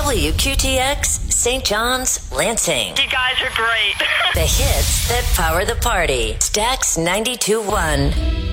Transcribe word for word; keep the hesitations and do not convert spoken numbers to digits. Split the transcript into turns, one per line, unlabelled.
W Q T X, Saint John's, Lansing.
You guys are great.
The hits that power the party. Stax ninety-two point one.